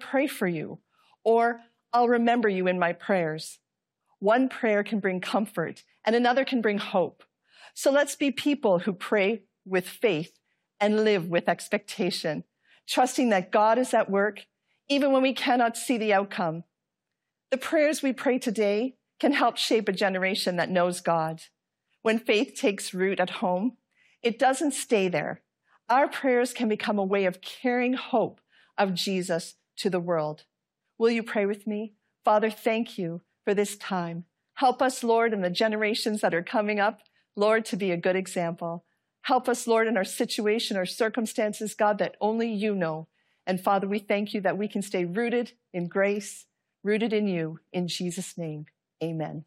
pray for you, or I'll remember you in my prayers. One prayer can bring comfort, and another can bring hope. So let's be people who pray with faith and live with expectation, trusting that God is at work, even when we cannot see the outcome. The prayers we pray today can help shape a generation that knows God. When faith takes root at home, it doesn't stay there. Our prayers can become a way of carrying hope of Jesus to the world. Will you pray with me? Father, thank you for this time. Help us, Lord, in the generations that are coming up, Lord, to be a good example. Help us, Lord, in our situation, our circumstances, God, that only you know. And Father, we thank you that we can stay rooted in grace, rooted in you, in Jesus' name. Amen.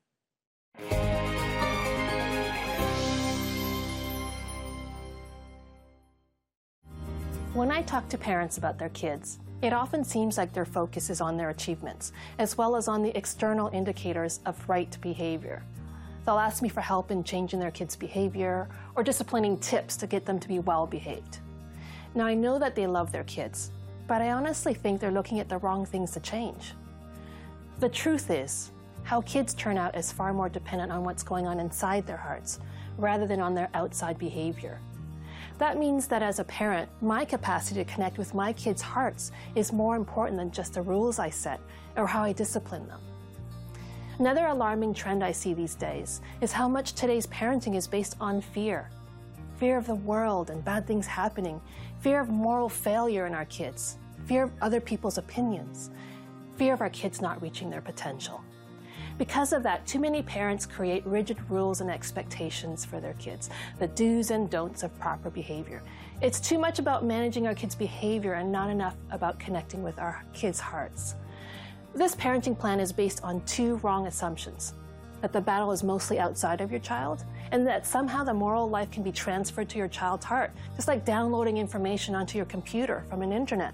When I talk to parents about their kids, it often seems like their focus is on their achievements, as well as on the external indicators of right behavior. They'll ask me for help in changing their kids' behavior or disciplining tips to get them to be well-behaved. Now, I know that they love their kids, but I honestly think they're looking at the wrong things to change. The truth is, how kids turn out is far more dependent on what's going on inside their hearts, rather than on their outside behavior. That means that as a parent, my capacity to connect with my kids' hearts is more important than just the rules I set or how I discipline them. Another alarming trend I see these days is how much today's parenting is based on fear. Fear of the world and bad things happening, fear of moral failure in our kids, fear of other people's opinions, fear of our kids not reaching their potential. Because of that, too many parents create rigid rules and expectations for their kids, the do's and don'ts of proper behavior. It's too much about managing our kids' behavior and not enough about connecting with our kids' hearts. This parenting plan is based on two wrong assumptions: that the battle is mostly outside of your child, and that somehow the moral life can be transferred to your child's heart, just like downloading information onto your computer from an internet.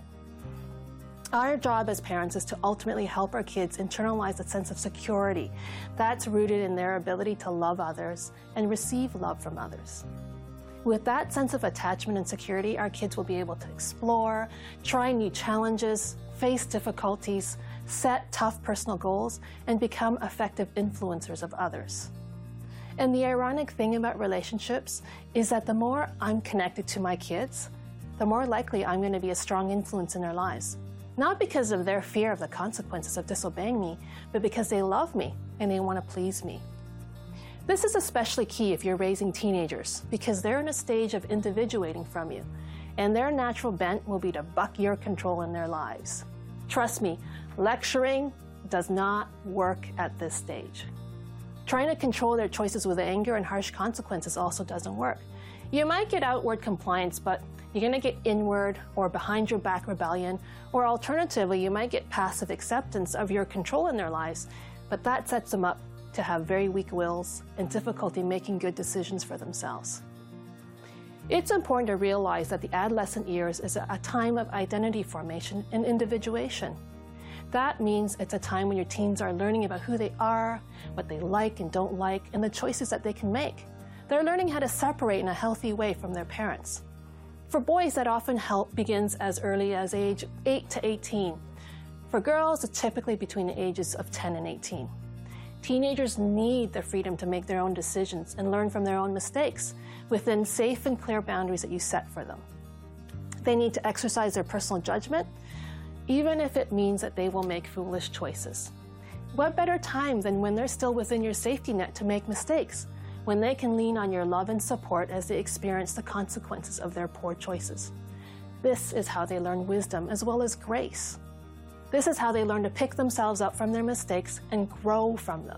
Our job as parents is to ultimately help our kids internalize a sense of security that's rooted in their ability to love others and receive love from others. With that sense of attachment and security, our kids will be able to explore, try new challenges, face difficulties, set tough personal goals, and become effective influencers of others. And the ironic thing about relationships is that the more I'm connected to my kids, the more likely I'm going to be a strong influence in their lives. Not because of their fear of the consequences of disobeying me, but because they love me and they want to please me. This is especially key if you're raising teenagers, because they're in a stage of individuating from you, and their natural bent will be to buck your control in their lives. Trust me, lecturing does not work at this stage. Trying to control their choices with anger and harsh consequences also doesn't work. You might get outward compliance, but you're going to get inward or behind your back rebellion, or alternatively, you might get passive acceptance of your control in their lives, but that sets them up to have very weak wills and difficulty making good decisions for themselves. It's important to realize that the adolescent years is a time of identity formation and individuation. That means it's a time when your teens are learning about who they are, what they like and don't like, and the choices that they can make. They're learning how to separate in a healthy way from their parents. For boys, that often begins as early as age 8 to 18. For girls, it's typically between the ages of 10 and 18. Teenagers need the freedom to make their own decisions and learn from their own mistakes within safe and clear boundaries that you set for them. They need to exercise their personal judgment, even if it means that they will make foolish choices. What better time than when they're still within your safety net to make mistakes, when they can lean on your love and support as they experience the consequences of their poor choices. This is how they learn wisdom as well as grace. This is how they learn to pick themselves up from their mistakes and grow from them.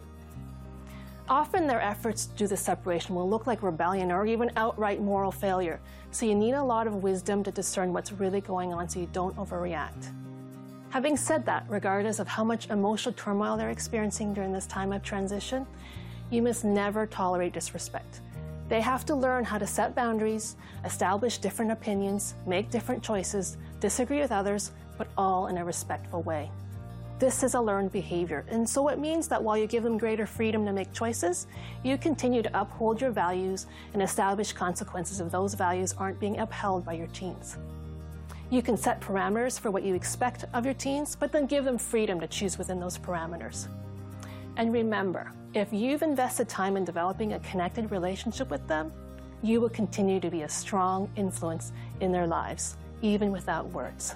Often their efforts to do this separation will look like rebellion or even outright moral failure, so you need a lot of wisdom to discern what's really going on so you don't overreact. Having said that, regardless of how much emotional turmoil they're experiencing during this time of transition, you must never tolerate disrespect. They have to learn how to set boundaries, establish different opinions, make different choices, disagree with others, but all in a respectful way. This is a learned behavior, and so it means that while you give them greater freedom to make choices, you continue to uphold your values and establish consequences if those values aren't being upheld by your teens. You can set parameters for what you expect of your teens, but then give them freedom to choose within those parameters. And remember, if you've invested time in developing a connected relationship with them, you will continue to be a strong influence in their lives, even without words.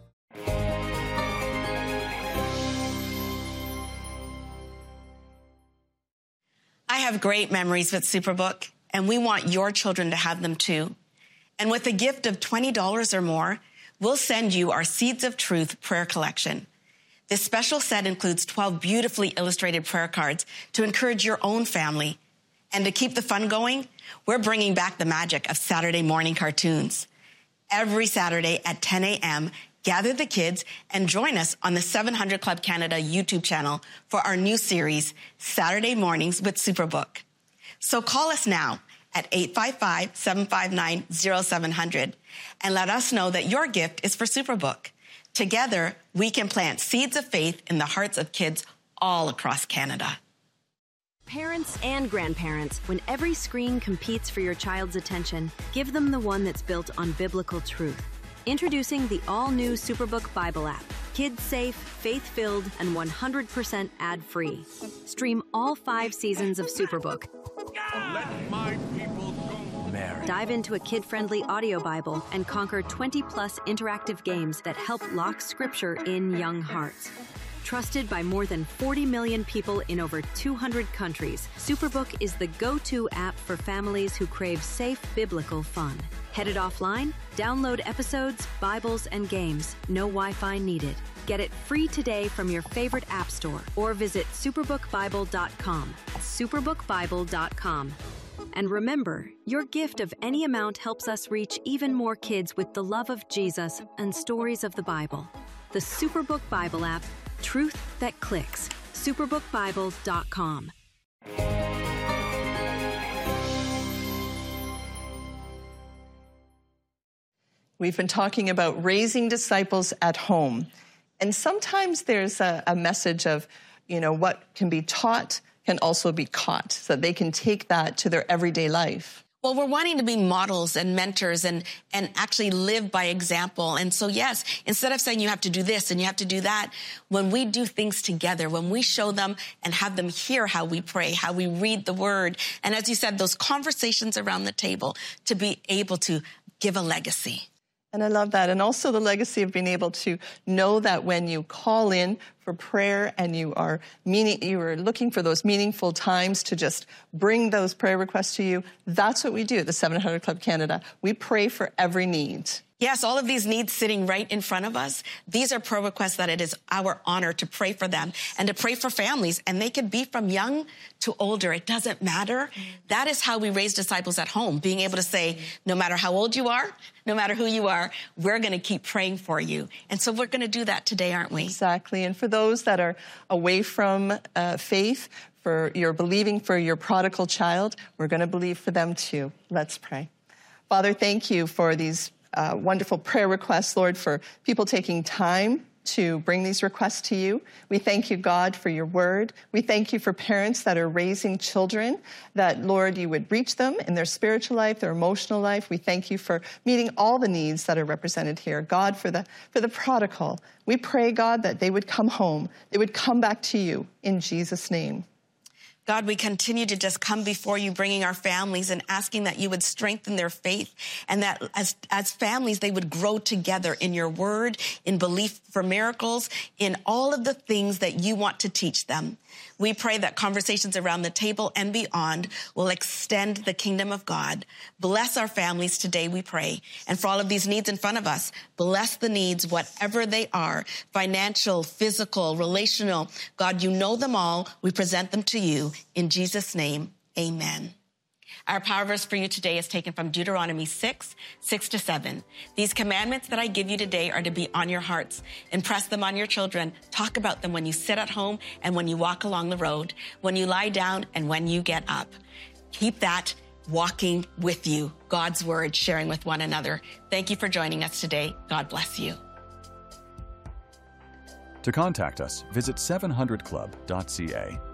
I have great memories with Superbook, and we want your children to have them too. And with a gift of $20 or more, we'll send you our Seeds of Truth prayer collection. This special set includes 12 beautifully illustrated prayer cards to encourage your own family. And to keep the fun going, we're bringing back the magic of Saturday morning cartoons. Every Saturday at 10 a.m., gather the kids and join us on the 700 Club Canada YouTube channel for our new series, Saturday Mornings with Superbook. So call us now at 855-759-0700 and let us know that your gift is for Superbook. Together, we can plant seeds of faith in the hearts of kids all across Canada. Parents and grandparents, when every screen competes for your child's attention, give them the one that's built on biblical truth. Introducing the all-new Superbook Bible app. Kids-safe, faith-filled, and 100% ad-free. Stream all 5 seasons of Superbook. Let my people go. Mary. Dive into a kid-friendly audio Bible and conquer 20-plus interactive games that help lock Scripture in young hearts. Trusted by more than 40 million people in over 200 countries, Superbook is the go-to app for families who crave safe biblical fun. Headed offline? Download episodes, Bibles, and games. No Wi-Fi needed. Get it free today from your favorite app store or visit superbookbible.com. Superbookbible.com. And remember, your gift of any amount helps us reach even more kids with the love of Jesus and stories of the Bible. The Superbook Bible app, truth that clicks. Superbookbible.com. We've been talking about raising disciples at home. And sometimes there's a message of, what can be taught can also be caught, so that they can take that to their everyday life. Well, we're wanting to be models and mentors and actually live by example. And so, yes, instead of saying you have to do this and you have to do that, when we do things together, when we show them and have them hear how we pray, how we read the word, and as you said, those conversations around the table to be able to give a legacy. And I love that. And also the legacy of being able to know that when you call in for prayer and you are looking for those meaningful times to just bring those prayer requests to you, that's what we do at the 700 Club Canada. We pray for every need. Yes, all of these needs sitting right in front of us. These are prayer requests that it is our honor to pray for them and to pray for families. And they could be from young to older. It doesn't matter. That is how we raise disciples at home, being able to say, no matter how old you are, no matter who you are, we're going to keep praying for you. And so we're going to do that today, aren't we? Exactly. And for those that are away from faith, for you're believing for your prodigal child, we're going to believe for them too. Let's pray. Father, thank you for these wonderful prayer requests, Lord, for people taking time to bring these requests to you. We thank you, God, for your word. We thank you for parents that are raising children, that, Lord, you would reach them in their spiritual life, their emotional life. We thank you for meeting all the needs that are represented here. God, for the prodigal, we pray, God, that they would come home. They would come back to you in Jesus' name. God, we continue to just come before you, bringing our families and asking that you would strengthen their faith and that as families, they would grow together in your word, in belief for miracles, in all of the things that you want to teach them. We pray that conversations around the table and beyond will extend the kingdom of God. Bless our families today, we pray. And for all of these needs in front of us, bless the needs, whatever they are, financial, physical, relational. God, you know them all. We present them to you. In Jesus' name, amen. Our power verse for you today is taken from Deuteronomy 6:6-7. These commandments that I give you today are to be on your hearts. Impress them on your children. Talk about them when you sit at home and when you walk along the road, when you lie down and when you get up. Keep that walking with you, God's word, sharing with one another. Thank you for joining us today. God bless you. To contact us, visit 700club.ca.